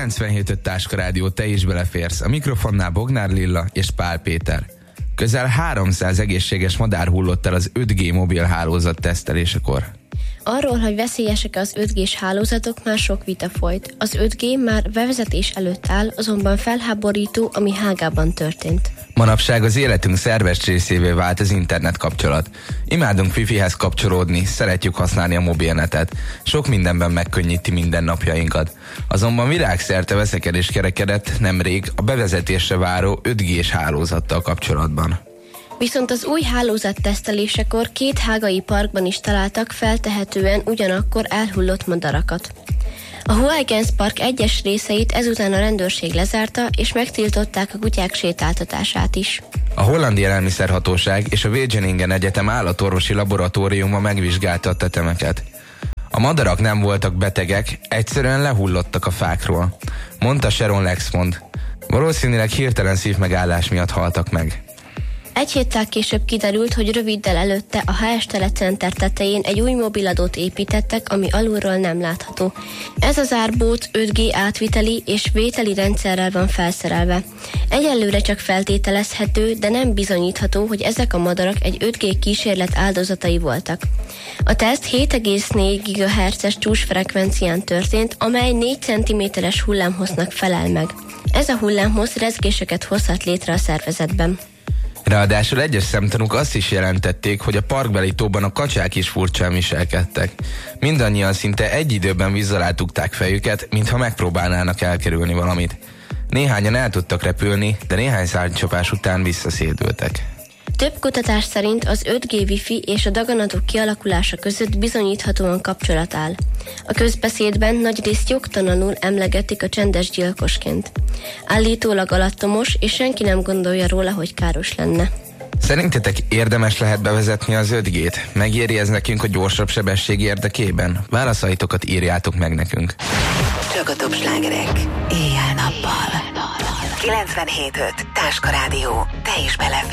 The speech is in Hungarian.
97.5 Táska Rádió, te is beleférsz. A mikrofonnál Bognár Lilla és Pál Péter. Közel 300 egészséges madár hullott el az 5G mobil hálózat tesztelésekor. Arról, hogy veszélyesek az 5G-s hálózatok, már sok vita folyt. Az 5G már bevezetés előtt áll, azonban felháborító, ami Hágában történt. Manapság az életünk szerves részévé vált az internet kapcsolat. Imádunk Wi-Fi-hez kapcsolódni, szeretjük használni a mobilnetet. Sok mindenben megkönnyíti mindennapjainkat. Azonban világszerte veszekedés kerekedett nemrég a bevezetésre váró 5G-s hálózattal kapcsolatban. Viszont az új hálózat tesztelésekor 2 hágai parkban is találtak feltehetően ugyanakkor elhullott madarakat. A Huygens Park egyes részeit ezután a rendőrség lezárta, és megtiltották a kutyák sétáltatását is. A Holland Élelmiszerhatóság és a Wageningen Egyetem állatorvosi laboratóriuma megvizsgálta a tetemeket. A madarak nem voltak betegek, egyszerűen lehullottak a fákról, mondta Sharon Lexmond. Valószínűleg hirtelen szívmegállás miatt haltak meg. Egy héttel később kiderült, hogy röviddel előtte a HS Telecenter tetején egy új mobiladót építettek, ami alulról nem látható. Ez az árbóc 5G átviteli és vételi rendszerrel van felszerelve. Egyelőre csak feltételezhető, de nem bizonyítható, hogy ezek a madarak egy 5G kísérlet áldozatai voltak. A teszt 7,4 GHz-es csúcsfrekvencián történt, amely 4 cm-es hullámhossznak felel meg. Ez a hullámhossz rezgéseket hozhat létre a szervezetben. Ráadásul egyes szemtanúk azt is jelentették, hogy a parkbeli tóban a kacsák is furcsán viselkedtek. Mindannyian szinte egy időben víz alá dugták fejüket, mintha megpróbálnának elkerülni valamit. Néhányan el tudtak repülni, de néhány szárnycsapás után visszaszédültek. Több kutatás szerint az 5G Wi-Fi és a daganatok kialakulása között bizonyíthatóan kapcsolat áll. A közbeszédben nagyrészt jogtalanul emlegetik a csendes gyilkosként. Állítólag alattomos, és senki nem gondolja róla, hogy káros lenne. Szerintetek érdemes lehet bevezetni az 5G-t? Megéri ez nekünk a gyorsabb sebesség érdekében? Válaszaitokat írjátok meg nekünk. Csak a top slágerek. Éjjel-nappal. 97.5 Táska Rádió. Te is beleférsz.